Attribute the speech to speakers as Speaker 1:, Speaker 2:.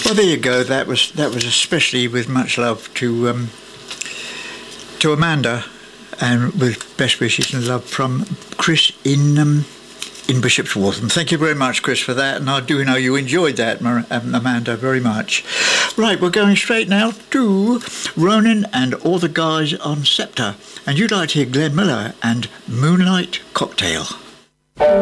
Speaker 1: Well, there you go. That was especially with much love to Amanda, and with best wishes and love from Chris in Bishop's Waltham. Thank you very much, Chris, for that, and I do know you enjoyed that, Amanda, very much. Right, we're going straight now to Ronan and all the guys on Scepter, and you'd like to hear Glenn Miller and Moonlight Cocktail.